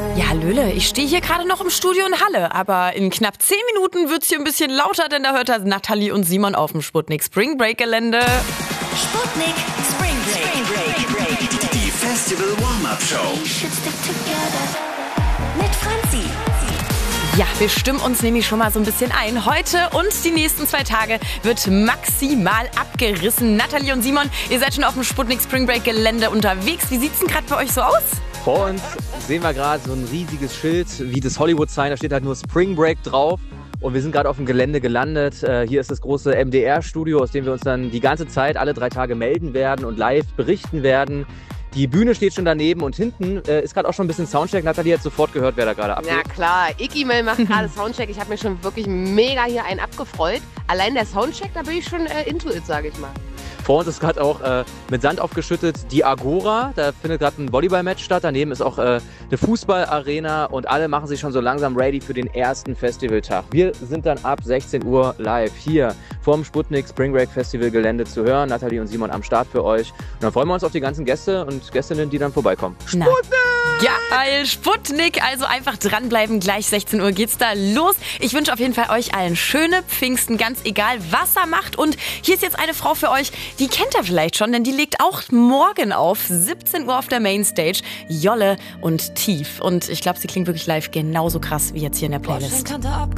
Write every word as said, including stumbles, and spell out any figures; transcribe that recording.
Ja, Löhle, ich stehe hier gerade noch im Studio in Halle, aber in knapp zehn Minuten wird's hier ein bisschen lauter, denn da hört er Nathalie und Simon auf dem Sputnik Spring Break Gelände. Sputnik Spring Break. Spring Break. Die Festival Warm-Up Show. Mit Franzi. Ja, wir stimmen uns nämlich schon mal so ein bisschen ein. Heute und die nächsten zwei Tage wird maximal abgerissen. Nathalie und Simon, ihr seid schon auf dem Sputnik Spring Break Gelände unterwegs. Wie sieht's denn gerade bei euch so aus? Vor uns sehen wir gerade so ein riesiges Schild wie das Hollywood-Sign. Da steht halt nur Spring Break drauf. Und wir sind gerade auf dem Gelände gelandet. Äh, hier ist das große M D R-Studio, aus dem wir uns dann die ganze Zeit alle drei Tage melden werden und live berichten werden. Die Bühne steht schon daneben und hinten äh, ist gerade auch schon ein bisschen Soundcheck. Nathalie hat sofort gehört, wer da gerade abgeht. Ja klar, Ikimel macht gerade Soundcheck. Ich habe mir schon wirklich mega hier einen abgefreut. Allein der Soundcheck, da bin ich schon äh, into it, sage ich mal. Vor uns ist gerade auch äh, mit Sand aufgeschüttet die Agora. Da findet gerade ein Volleyball-Match statt. Daneben ist auch äh, eine Fußballarena und alle machen sich schon so langsam ready für den ersten Festivaltag. Wir sind dann ab sechzehn Uhr live hier vorm Sputnik Spring Break Festival Gelände zu hören. Nathalie und Simon am Start für euch. Und dann freuen wir uns auf die ganzen Gäste und Gästinnen, die dann vorbeikommen. Na. Sputnik! Ja, geil, Sputnik. Also einfach dranbleiben. Gleich sechzehn Uhr geht's da los. Ich wünsche auf jeden Fall euch allen schöne Pfingsten, ganz egal, was er macht. Und hier ist jetzt eine Frau für euch, die kennt ihr vielleicht schon, denn die legt auch morgen auf, siebzehn Uhr auf der Mainstage. Jolle und Tief. Und ich glaube, sie klingt wirklich live genauso krass wie jetzt hier in der Playlist.